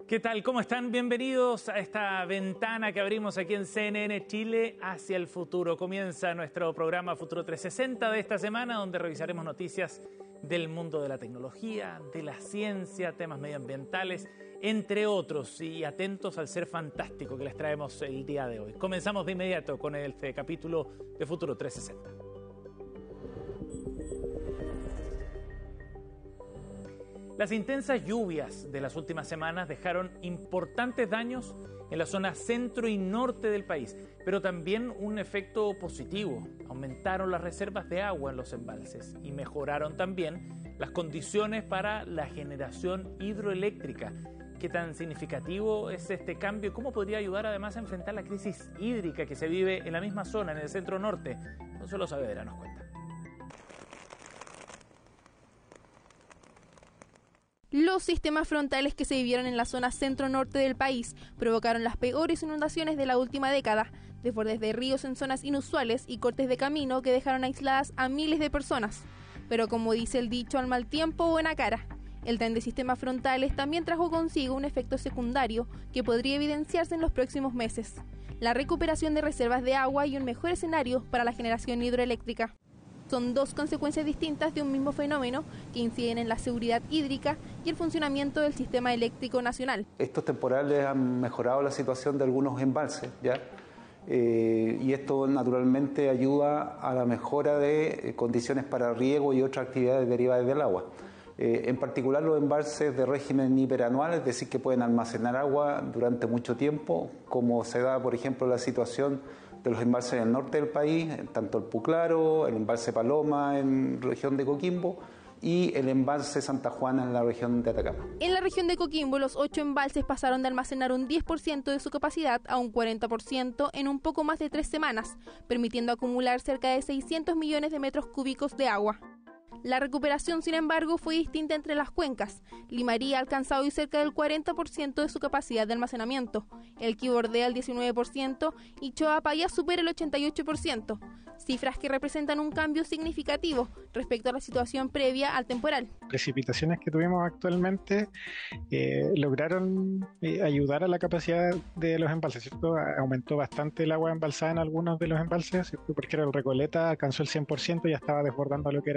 ¿Qué tal? ¿Cómo están? Bienvenidos a esta ventana que abrimos aquí en CNN Chile hacia el futuro. Comienza nuestro programa Futuro 360 de esta semana, donde revisaremos noticias del mundo de la tecnología, de la ciencia, temas medioambientales, entre otros, y atentos al ser fantástico que les traemos el día de hoy. Comenzamos de inmediato con este capítulo de Futuro 360. Las intensas lluvias de las últimas semanas dejaron importantes daños en la zona centro y norte del país, pero también un efecto positivo. Aumentaron las reservas de agua en los embalses y mejoraron también las condiciones para la generación hidroeléctrica. ¿Qué tan significativo es este cambio y cómo podría ayudar además a enfrentar la crisis hídrica que se vive en la misma zona, en el centro norte? Consuelo Saavedra nos cuenta. Los sistemas frontales que se vivieron en la zona centro-norte del país provocaron las peores inundaciones de la última década, desbordes de ríos en zonas inusuales y cortes de camino que dejaron aisladas a miles de personas. Pero como dice el dicho, al mal tiempo, buena cara. El tren de sistemas frontales también trajo consigo un efecto secundario que podría evidenciarse en los próximos meses: la recuperación de reservas de agua y un mejor escenario para la generación hidroeléctrica. Son dos consecuencias distintas de un mismo fenómeno que inciden en la seguridad hídrica y el funcionamiento del sistema eléctrico nacional. Estos temporales han mejorado la situación de algunos embalses, ¿ya? Y esto naturalmente ayuda a la mejora de condiciones para riego y otras actividades derivadas del agua. En particular los embalses de régimen hiperanual, es decir, que pueden almacenar agua durante mucho tiempo, como se da, por ejemplo, la situación de los embalses en el norte del país, tanto el Puclaro, el embalse Paloma en la región de Coquimbo y el embalse Santa Juana en la región de Atacama. En la región de Coquimbo, los 8 embalses pasaron de almacenar un 10% de su capacidad a un 40% en un poco más de 3 semanas, permitiendo acumular cerca de 600 millones de metros cúbicos de agua. La recuperación, sin embargo, fue distinta entre las cuencas. Limarí ha alcanzado hoy cerca del 40% de su capacidad de almacenamiento, el Quí bordea el 19% y Choapa ya supera el 88%, cifras que representan un cambio significativo respecto a la situación previa al temporal. Precipitaciones que tuvimos actualmente lograron ayudar a la capacidad de los embalses, ¿cierto? Aumentó bastante el agua embalsada en algunos de los embalses, ¿cierto? Porque el Recoleta alcanzó el 100% y ya estaba desbordando lo que era